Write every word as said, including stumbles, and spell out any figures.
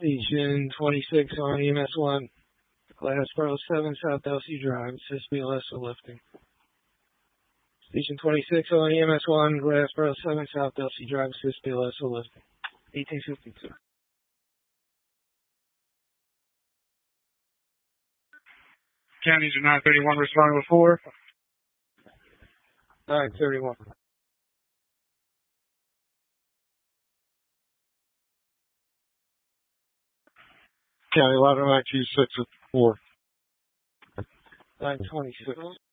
Station twenty-six on E M S one, Glassboro seven, South Delsey Drive, assist B L S with lifting. Station twenty-six on E M S one, Glassboro seven, South Delsey Drive, assist B L S with lifting. eighteen fifty-two. Counties are nine thirty-one responding with four. nine thirty-one. County eleven nine two six with four. nine twenty-six.